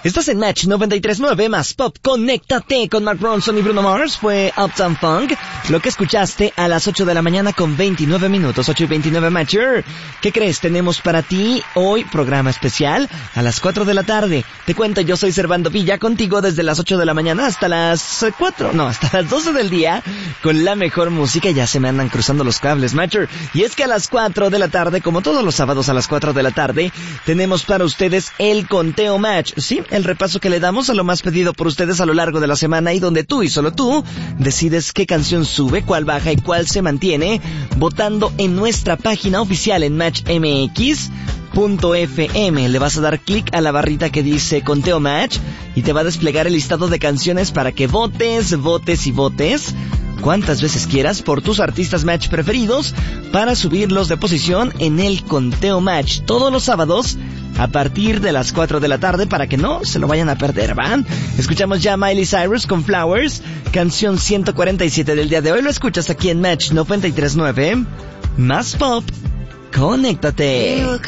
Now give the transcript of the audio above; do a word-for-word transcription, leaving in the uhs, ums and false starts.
Estás en Match noventa y tres punto nueve más Pop. Conéctate con Mark Ronson y Bruno Mars. Fue Uptown Funk. Lo que escuchaste a las ocho de la mañana con veintinueve minutos. ocho y veintinueve, Matcher. ¿Qué crees? Tenemos para ti hoy programa especial a las cuatro de la tarde. Te cuento, yo soy Servando Villa, contigo desde las ocho de la mañana hasta las cuatro, no, hasta las doce del día, con la mejor música. Ya se me andan cruzando los cables, Matcher. Y es que a las cuatro de la tarde, como todos los sábados a las cuatro de la tarde, tenemos para ustedes el Conteo Match. Sí, el repaso que le damos a lo más pedido por ustedes a lo largo de la semana, y donde tú y solo tú decides qué canción sube, cuál baja y cuál se mantiene, votando en nuestra página oficial en match m x punto f m. Le vas a dar clic a la barrita que dice Conteo Match y te va a desplegar el listado de canciones para que votes, votes y votes cuantas veces quieras por tus artistas Match preferidos para subirlos de posición en el Conteo Match todos los sábados a partir de las cuatro de la tarde, para que no se lo vayan a perder, ¿van? Escuchamos ya Miley Cyrus con Flowers, canción ciento cuarenta y siete del día de hoy. Lo escuchas aquí en Match noventa y tres punto nueve más Pop. Conéctate.